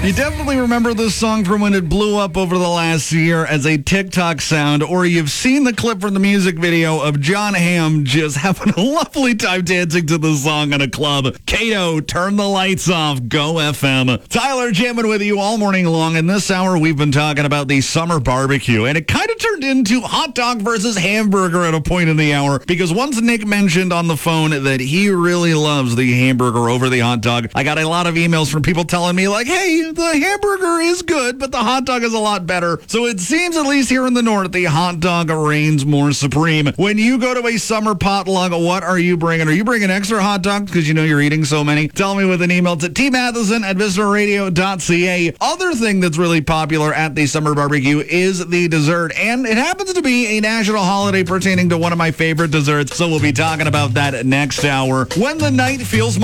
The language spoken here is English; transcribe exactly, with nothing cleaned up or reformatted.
You definitely remember this song from when it blew up over the last year as a TikTok sound, or you've seen the clip from the music video of John Hamm just having a lovely time dancing to the song in a club. Kato, turn the lights off, go F M. Tyler jamming with you all morning long. In this hour, we've been talking about the summer barbecue, and it kind of turned into hot dog versus hamburger at a point in the hour, because once Nick mentioned on the phone that he really loves the hamburger over the hot dog, I got a lot of emails from people telling me, like, hey, the hamburger is good, but the hot dog is a lot better. So it seems, at least here in the north, the hot dog reigns more supreme. When you go to a summer potluck, what are you bringing? Are you bringing extra hot dogs because you know you're eating so many? Tell me with an email to t matheson at visitor radio dot c a. Other thing that's really popular at the summer barbecue is the dessert, and it happens to be a national holiday pertaining to one of my favorite desserts, so we'll be talking about that next hour. When the night feels